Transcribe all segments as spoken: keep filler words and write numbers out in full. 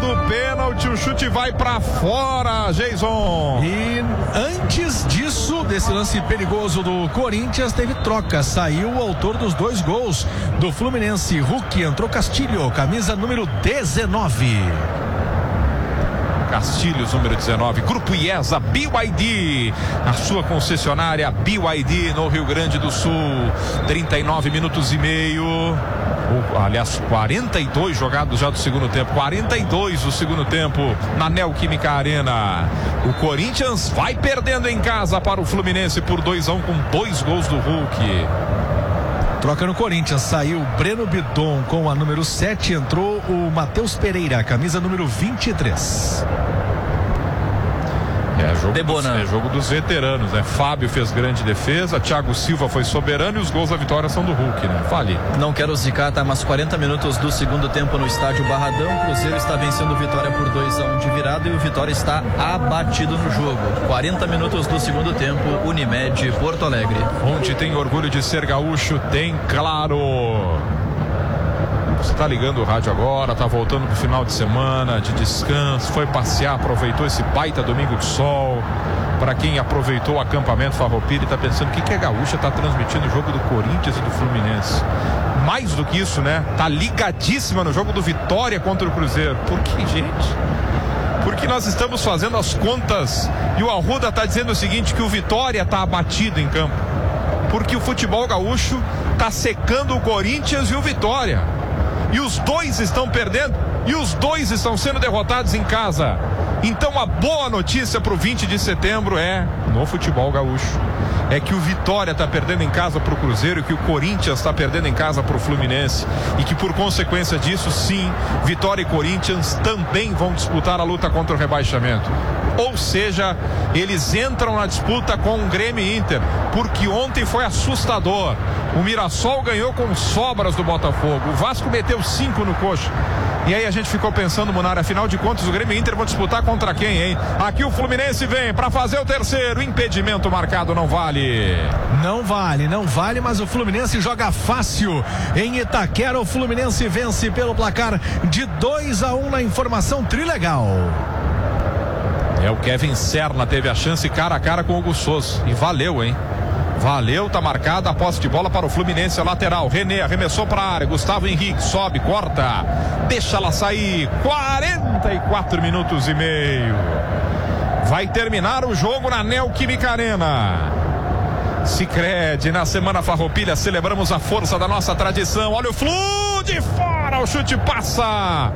do pênalti, o chute vai pra fora, Jason. E antes disso, desse lance perigoso do Corinthians, teve troca, saiu o autor dos dois gols do Fluminense, Hulk, entrou Castilho, camisa número dezenove. Castilhos, número dezenove, Grupo IESA, B Y D, a sua concessionária B Y D no Rio Grande do Sul. Trinta e nove minutos e meio, ou, aliás, quarenta e dois jogados já do segundo tempo, quarenta e dois do segundo tempo na Neoquímica Arena. O Corinthians vai perdendo em casa para o Fluminense por dois a um com dois gols do Hulk. Troca no Corinthians, saiu Breno Bidon com a número sete, entrou o Matheus Pereira, camisa número vinte e três. É jogo, dos, é jogo dos veteranos, né? Fábio fez grande defesa, Thiago Silva foi soberano e os gols da vitória são do Hulk, né? Fale. Não quero zicar, tá? Mas quarenta minutos do segundo tempo no estádio Barradão, o Cruzeiro está vencendo o Vitória por dois a um de virada e o Vitória está abatido no jogo. quarenta minutos do segundo tempo, Unimed Porto Alegre. Onde tem orgulho de ser gaúcho, tem Claro. Você tá ligando o rádio agora, tá voltando pro final de semana, de descanso, foi passear, aproveitou esse baita domingo de sol. Para quem aproveitou o acampamento Farroupilha e tá pensando o que, que é gaúcha, tá transmitindo o jogo do Corinthians e do Fluminense. Mais do que isso, né? Tá ligadíssima no jogo do Vitória contra o Cruzeiro. Por que, gente? Porque nós estamos fazendo as contas e o Arruda tá dizendo o seguinte, que o Vitória tá abatido em campo. Porque o futebol gaúcho tá secando o Corinthians e o Vitória. E os dois estão perdendo e os dois estão sendo derrotados em casa. Então a boa notícia para o vinte de setembro é, no futebol gaúcho, é que o Vitória está perdendo em casa para o Cruzeiro e que o Corinthians está perdendo em casa para o Fluminense. E que por consequência disso, sim, Vitória e Corinthians também vão disputar a luta contra o rebaixamento. Ou seja, eles entram na disputa com o Grêmio e Inter, porque ontem foi assustador. O Mirassol ganhou com sobras do Botafogo, o Vasco meteu cinco no coxa. E aí a gente ficou pensando, Munara, afinal de contas o Grêmio e Inter vão disputar contra quem, hein? Aqui o Fluminense vem para fazer o terceiro, impedimento marcado, não vale. Não vale, não vale, mas o Fluminense joga fácil em Itaquera. O Fluminense vence pelo placar de dois a um na informação trilegal. É, o Kevin Serna teve a chance cara a cara com o Hugo Souza e valeu, hein? Valeu, tá marcada a posse de bola para o Fluminense, a lateral. René arremessou para a área, Gustavo Henrique sobe, corta, deixa ela sair. Quarenta e quatro minutos e meio. Vai terminar o jogo na Neoquímica Arena. Sicredi, na Semana Farroupilha celebramos a força da nossa tradição. Olha o Flu de fora, o chute passa.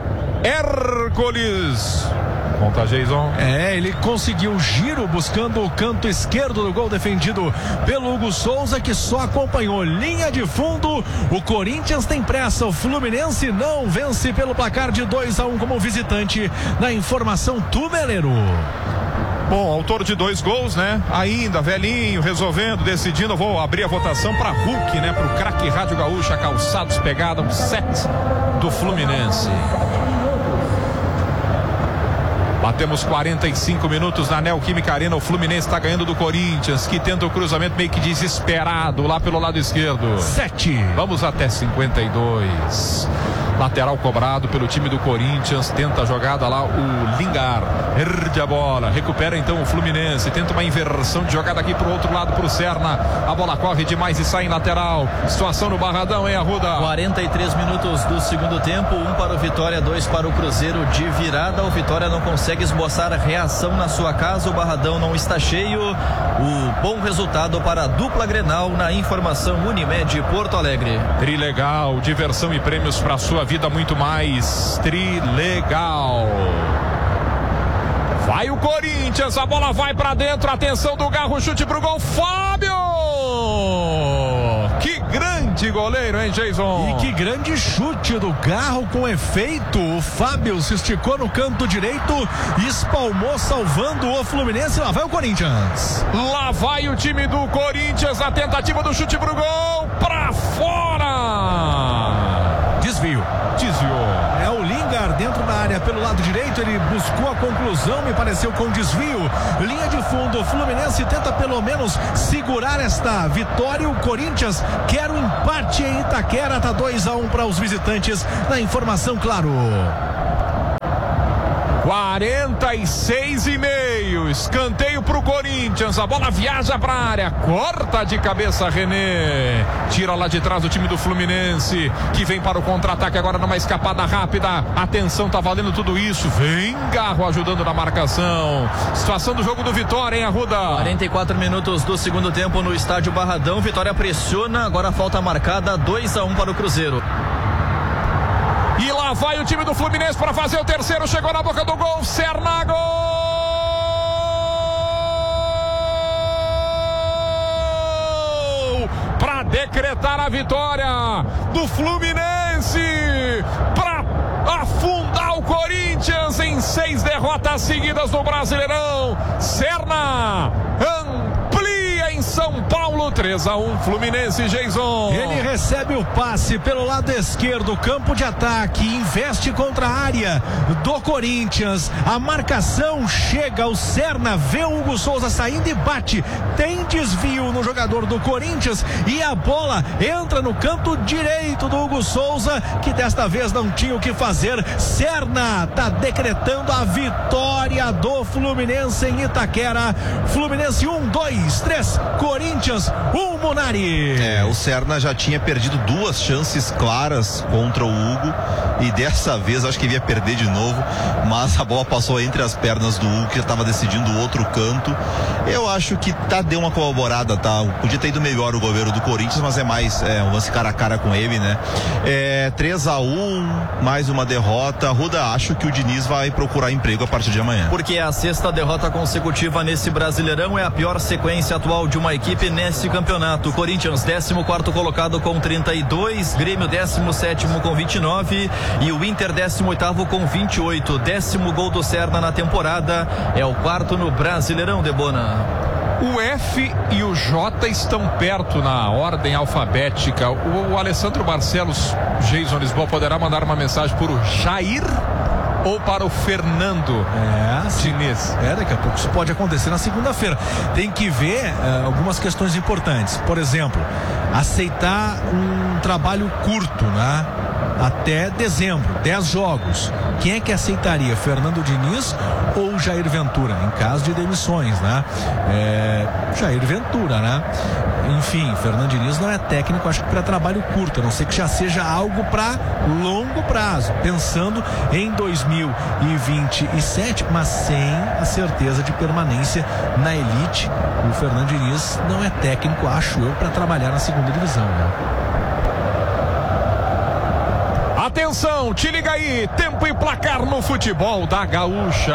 Hércules. Conta, Jason. É, ele conseguiu o giro buscando o canto esquerdo do gol defendido pelo Hugo Souza, que só acompanhou linha de fundo. O Corinthians tem pressa, o Fluminense não vence pelo placar de dois a um como visitante. Na informação Tumeleiro. Bom, autor de dois gols, né? Ainda, velhinho, resolvendo, decidindo. Eu vou abrir a votação para Hulk, né? Para o craque Rádio Gaúcha, calçados pegada, um set do Fluminense. Batemos quarenta e cinco minutos na Neoquímica Arena. O Fluminense está ganhando do Corinthians, que tenta o cruzamento meio que desesperado lá pelo lado esquerdo. Sete. Vamos até cinquenta e dois. Lateral cobrado pelo time do Corinthians. Tenta a jogada lá o Lingard. Perde a bola. Recupera então o Fluminense. Tenta uma inversão de jogada aqui pro outro lado, pro Serna. A bola corre demais e sai em lateral. Situação no Barradão, hein, Arruda? quarenta e três minutos do segundo tempo. Um para o Vitória, dois para o Cruzeiro de virada. O Vitória não consegue esboçar a reação na sua casa. O Barradão não está cheio. O bom resultado para a dupla Grenal na informação Unimed Porto Alegre. Trilegal, diversão e prêmios para sua vida muito mais. Trilegal. Vai o Corinthians, a bola vai pra dentro, atenção do Garro, chute pro gol, Fábio! Que grande goleiro, hein, Jason? E que grande chute do Garro com efeito. O Fábio se esticou no canto direito, espalmou salvando o Fluminense. Lá vai o Corinthians. Lá vai o time do Corinthians, a tentativa do chute pro gol, pra fora! Desvio. Desviou. É o Lingard dentro da área pelo lado direito, ele buscou a conclusão, me pareceu com desvio. Linha de fundo, o Fluminense tenta pelo menos segurar esta vitória. O Corinthians quer um empate em Itaquera, tá dois a um para os visitantes. Na informação, claro. quarenta e seis e meio. Escanteio pro Corinthians. A bola viaja pra área. Corta de cabeça René. Tira lá de trás o time do Fluminense, que vem para o contra-ataque agora numa escapada rápida. Atenção, tá valendo tudo isso. Vem Garro ajudando na marcação. Situação do jogo do Vitória, hein, Arruda? quarenta e quatro minutos do segundo tempo no estádio Barradão. Vitória pressiona. Agora falta marcada. dois a um para o Cruzeiro. E lá vai o time do Fluminense para fazer o terceiro. Chegou na boca do gol. Serna, gol! Para decretar a vitória do Fluminense. Para afundar o Corinthians em seis derrotas seguidas no Brasileirão. Serna amplia em São Paulo. três a um Fluminense, Jason. Ele recebe o passe pelo lado esquerdo, campo de ataque, investe contra a área do Corinthians. A marcação chega, o Serna vê o Hugo Souza saindo e bate. Tem desvio no jogador do Corinthians e a bola entra no canto direito do Hugo Souza, que desta vez não tinha o que fazer. Serna tá decretando a vitória do Fluminense em Itaquera. Fluminense um, dois, três, Corinthians um, Munari. É, o Serna já tinha perdido duas chances claras contra o Hugo e dessa vez acho que ele ia perder de novo, mas a bola passou entre as pernas do Hugo, que já estava decidindo o outro canto. Eu acho que tá, deu uma colaborada, tá? Podia ter ido melhor o goleiro do Corinthians, mas é mais é, um lance cara a cara com ele, né? É, três a um, mais uma derrota. Ruda, acho que o Diniz vai procurar emprego a partir de amanhã. Porque a sexta derrota consecutiva nesse Brasileirão é a pior sequência atual de uma equipe nesse campeonato. Corinthians, décimo quarto colocado com trinta e dois, Grêmio décimo sétimo com vinte e nove e o Inter décimo oitavo com vinte e oito. Décimo gol do Serna na temporada, é o quarto no Brasileirão, Debona. O F e o J estão perto na ordem alfabética. O, o Alessandro Barcelos, Jason Lisboa, poderá mandar uma mensagem para o Jair ou para o Fernando é, Diniz? É, daqui a pouco isso pode acontecer na segunda-feira. Tem que ver uh, algumas questões importantes. Por exemplo, aceitar um trabalho curto, né? Até dezembro, dez jogos. Quem é que aceitaria? Fernando Diniz ou Jair Ventura? Em caso de demissões, né? É, Jair Ventura, né? Enfim, Fernando Diniz não é técnico, acho que para trabalho curto, a não ser que já seja algo para longo prazo, pensando em dois mil e vinte e sete, mas sem a certeza de permanência na elite. O Fernando Diniz não é técnico, acho eu, para trabalhar na segunda divisão, né? Atenção, te liga aí, tempo e placar no futebol da Gaúcha.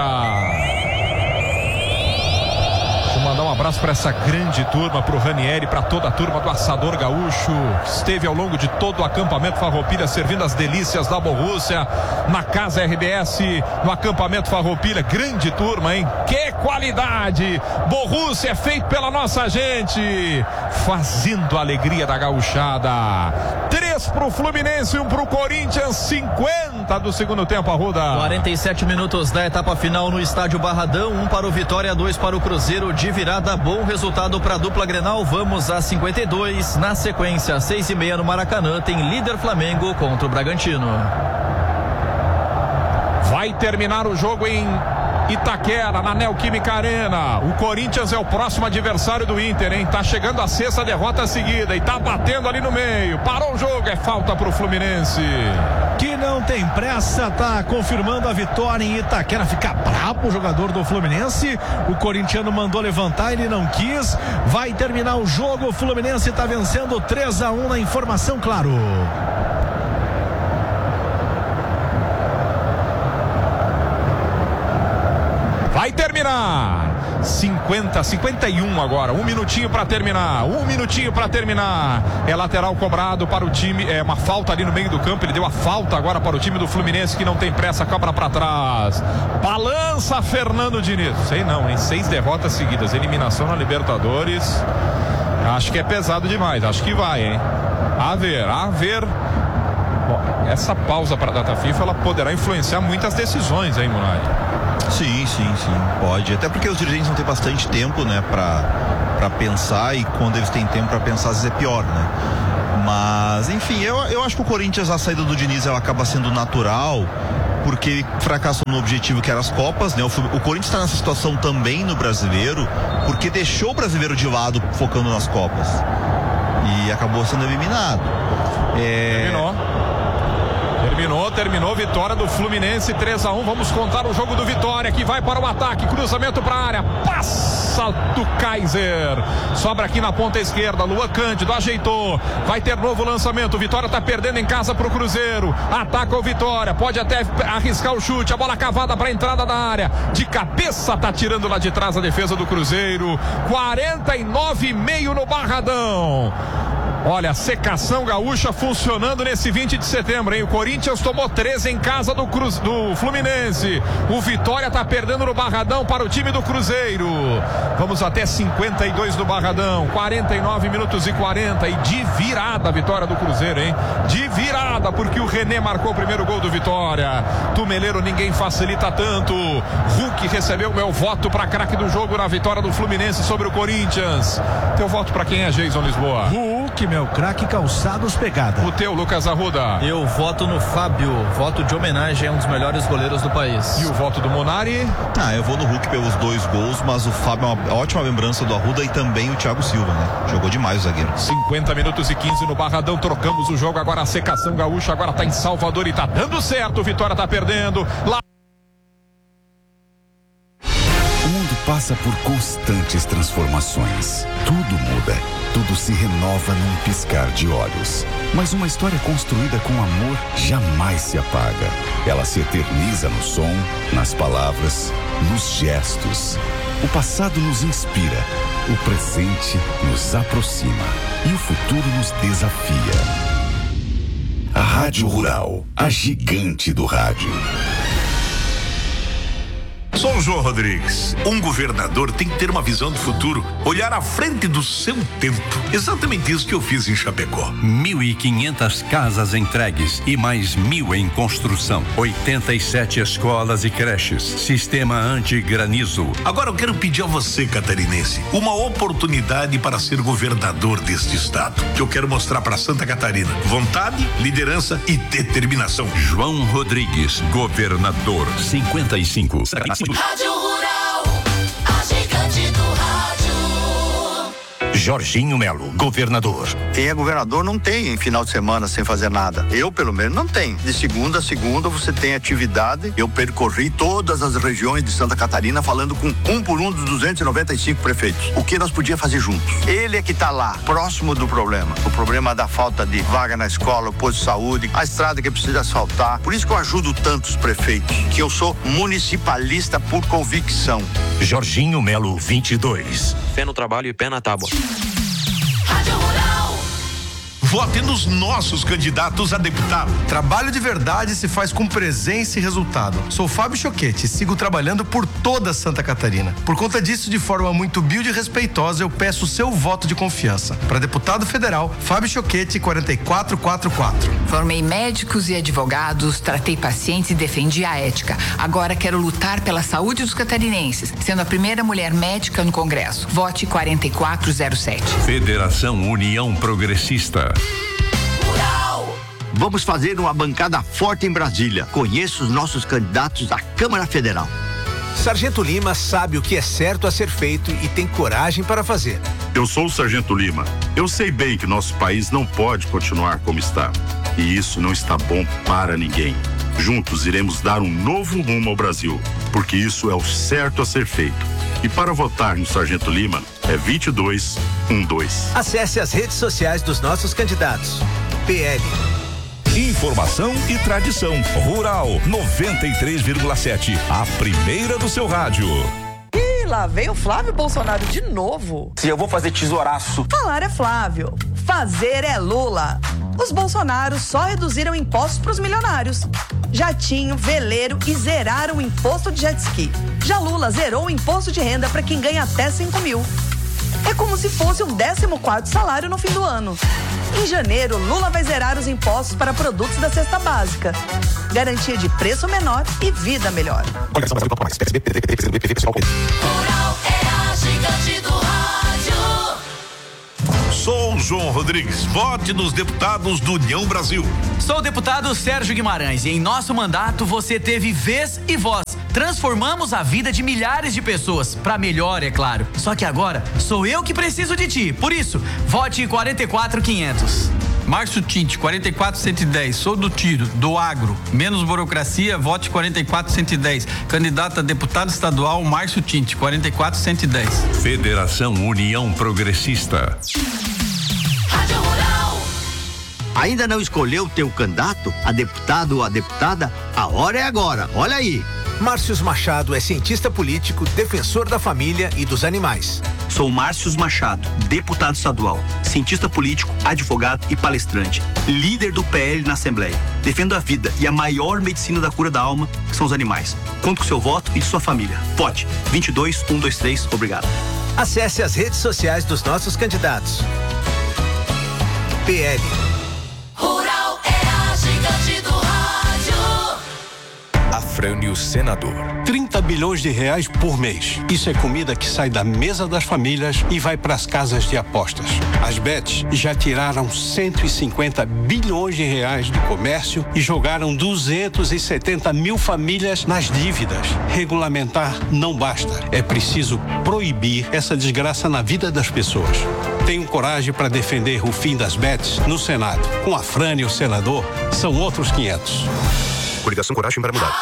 Deixa eu mandar um abraço para essa grande turma, para o Ranieri, para toda a turma do Assador Gaúcho, que esteve ao longo de todo o acampamento Farroupilha servindo as delícias da Borrússia, na Casa R B S, no acampamento Farroupilha. Grande turma, hein? Que qualidade! Borrússia é feito pela nossa gente, fazendo a alegria da gauchada. Três pro Fluminense, um pro Corinthians, cinquenta do segundo tempo, Arruda. quarenta e sete minutos da etapa final no estádio Barradão, um para o Vitória, dois para o Cruzeiro de virada. Bom resultado para a dupla Grenal. Vamos a cinquenta e dois. Na sequência, seis e meia no Maracanã, tem líder Flamengo contra o Bragantino. Vai terminar o jogo em Itaquera, na Neoquímica Arena. O Corinthians é o próximo adversário do Inter, hein? Tá chegando a sexta derrota seguida e tá batendo ali no meio. Parou o jogo, é falta pro Fluminense. Que não tem pressa, tá confirmando a vitória em Itaquera. Fica brabo o jogador do Fluminense. O corintiano mandou levantar, ele não quis. Vai terminar o jogo. O Fluminense tá vencendo três a um na informação, claro. Vai terminar. cinquenta, cinquenta e um agora. Um minutinho para terminar. Um minutinho para terminar. É lateral cobrado para o time. É uma falta ali no meio do campo. Ele deu a falta agora para o time do Fluminense, que não tem pressa. Cobra para trás. Balança Fernando Diniz. Sei não, hein? Seis derrotas seguidas. Eliminação na Libertadores. Acho que é pesado demais. Acho que vai, hein? A ver, a ver. Bom, essa pausa para a data FIFA, ela poderá influenciar muitas decisões, hein, Munari? Sim, sim, sim, pode. Até porque os dirigentes vão ter bastante tempo, né, pra, pra pensar, e quando eles têm tempo pra pensar, às vezes é pior, né? Mas, enfim, eu, eu acho que o Corinthians, a saída do Diniz, ela acaba sendo natural, porque fracassou no objetivo que era as Copas, né? O, o Corinthians está nessa situação também no Brasileiro, porque deixou o Brasileiro de lado, focando nas Copas. E acabou sendo eliminado. É... Terminou. Terminou, terminou, vitória do Fluminense, três a um. Vamos contar o jogo do Vitória, que vai para o ataque, cruzamento para a área, passa do Kaiser, sobra aqui na ponta esquerda, Luan Cândido ajeitou, vai ter novo lançamento. Vitória está perdendo em casa para o Cruzeiro, ataca o Vitória, pode até arriscar o chute, a bola cavada para a entrada da área, de cabeça tá tirando lá de trás a defesa do Cruzeiro. Quarenta e nove e meio no Barradão. Olha, secação gaúcha funcionando nesse vinte de setembro, hein? O Corinthians tomou treze em casa do, Cruz, do Fluminense. O Vitória tá perdendo no Barradão para o time do Cruzeiro. Vamos até cinquenta e dois no Barradão. quarenta e nove minutos e quarenta. E de virada a vitória do Cruzeiro, hein? De virada, porque o René marcou o primeiro gol do Vitória. Tumeleiro, ninguém facilita tanto. Hulk recebeu o meu voto para craque do jogo na vitória do Fluminense sobre o Corinthians. Teu voto para quem é, Jason Lisboa? Hulk, meu craque, calçados pegada. O teu, Lucas Arruda? Eu voto no Fábio, voto de homenagem a um dos melhores goleiros do país. E o voto do Monari? Ah, eu vou no Hulk pelos dois gols, mas o Fábio é uma ótima lembrança do Arruda e também o Thiago Silva, né? Jogou demais o zagueiro. cinquenta minutos e quinze no Barradão, trocamos o jogo, agora a secação gaúcha, agora tá em Salvador e tá dando certo, o Vitória tá perdendo. Lá... O mundo passa por constantes transformações. Tudo muda. Tudo se renova num piscar de olhos. Mas uma história construída com amor jamais se apaga. Ela se eterniza no som, nas palavras, nos gestos. O passado nos inspira, o presente nos aproxima e o futuro nos desafia. A Rádio Rural, a gigante do rádio. Sou o João Rodrigues. Um governador tem que ter uma visão do futuro, olhar à frente do seu tempo. Exatamente isso que eu fiz em Chapecó. Mil e quinhentas casas entregues e mais mil em construção. oitenta e sete escolas e creches. Sistema anti-granizo. Agora eu quero pedir a você, catarinense, uma oportunidade para ser governador deste estado. Que eu quero mostrar para Santa Catarina. Vontade, liderança e determinação. João Rodrigues, governador. cinquenta e cinco. Rádio Rural, a gigante do rádio. Jorginho Melo, governador. Quem é governador não tem final de semana sem fazer nada. Eu, pelo menos, não tenho. De segunda a segunda você tem atividade. Eu percorri todas as regiões de Santa Catarina falando com um por um dos duzentos e noventa e cinco prefeitos. O que nós podíamos fazer juntos? Ele é que está lá, próximo do problema. O problema da falta de vaga na escola, o posto de saúde, a estrada que precisa asfaltar. Por isso que eu ajudo tantos prefeitos, que eu sou municipalista por convicção. Jorginho Melo, vinte e dois. Pé no trabalho e pé na tábua. Rádio Rural. Vote nos nossos candidatos a deputado. Trabalho de verdade se faz com presença e resultado. Sou Fábio Choquete e sigo trabalhando por toda Santa Catarina. Por conta disso, de forma muito humilde e respeitosa, eu peço o seu voto de confiança. Para deputado federal, Fábio Choquete, quarenta e quatro quarenta e quatro. Formei médicos e advogados, tratei pacientes e defendi a ética. Agora quero lutar pela saúde dos catarinenses, sendo a primeira mulher médica no Congresso. Vote quarenta e quatro zero sete. Federação União Progressista. Rural. Vamos fazer uma bancada forte em Brasília. Conheço os nossos candidatos à Câmara Federal. Sargento Lima sabe o que é certo a ser feito e tem coragem para fazer. Eu sou o Sargento Lima. Eu sei bem que nosso país não pode continuar como está. E isso não está bom para ninguém. Juntos iremos dar um novo rumo ao Brasil, porque isso é o certo a ser feito. E para votar no Sargento Lima é vinte e dois doze. Acesse as redes sociais dos nossos candidatos. P L. Informação e tradição. Rural noventa e três vírgula sete. A primeira do seu rádio. Ih, lá vem o Flávio Bolsonaro de novo. Se eu vou fazer tesouraço. Falar é Flávio, fazer é Lula. Os Bolsonaros só reduziram impostos para os milionários. Jatinho, veleiro e zeraram o imposto de jet ski. Já Lula zerou o imposto de renda para quem ganha até cinco mil. É como se fosse o décimo quarto salário no fim do ano. Em janeiro, Lula vai zerar os impostos para produtos da cesta básica. Garantia de preço menor e vida melhor. Rural é a gigante do rádio. Sou João Rodrigues. Vote nos deputados do União Brasil. Sou o deputado Sérgio Guimarães e em nosso mandato você teve vez e voz. Transformamos a vida de milhares de pessoas, pra melhor, é claro. Só que agora sou eu que preciso de ti. Por isso, vote quarenta e quatro quinhentos. Márcio Tinte, quarenta e quatro cento e dez, sou do tiro, do agro, menos burocracia, vote quarenta e quatro cento e dez. Candidato a deputado estadual, Márcio Tinte, quarenta e quatro cento e dez. Federação União Progressista. Rádio Rural. Ainda não escolheu teu candidato, a deputado ou a deputada? A hora é agora, olha aí. Márcios Machado é cientista político, defensor da família e dos animais. Sou Márcios Machado, deputado estadual, cientista político, advogado e palestrante, líder do P L na Assembleia. Defendo a vida e a maior medicina da cura da alma, que são os animais. Conto com seu voto e de sua família. Vote vinte e dois, cento e vinte e três, obrigado. Acesse as redes sociais dos nossos candidatos. P L. Rural é a gigante do rádio. Afrânio Senador. trinta bilhões de reais por mês. Isso é comida que sai da mesa das famílias e vai para as casas de apostas. As bets já tiraram cento e cinquenta bilhões de reais do comércio e jogaram duzentos e setenta mil famílias nas dívidas. Regulamentar não basta. É preciso proibir essa desgraça na vida das pessoas. Tenho coragem para defender o fim das bets no Senado. Com Afrânio Senador, são outros quinhentos. Coligação Coragem para Mudar.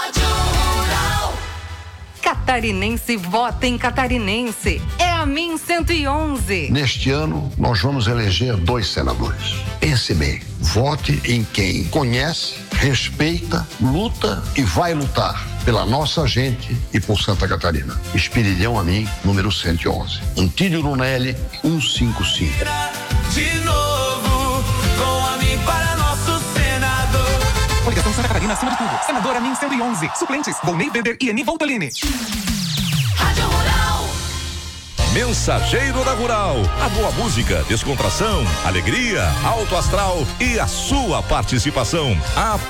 Catarinense vota em Catarinense. É a Min cento e onze. Neste ano, nós vamos eleger dois senadores. Pense bem, vote em quem conhece, respeita, luta e vai lutar pela nossa gente e por Santa Catarina. Espirilhão Amin, número cento e onze. Antílio Lunelli, cento e cinquenta e cinco. De novo, com a mim para nosso senador. Coligação Santa Catarina acima de tudo. Senadora Min cento e onze. Suplentes, Volney Weber e Eni Voltolini. Rádio Rural. Mensageiro da Rural. A boa música, descontração, alegria, alto astral e a sua participação. A